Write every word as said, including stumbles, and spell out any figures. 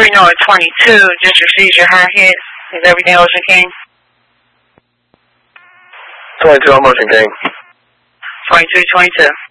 three North twenty-two, just received your high hit. Is everything Ocean King? twenty-two, I'm Ocean King. twenty-two twenty-two.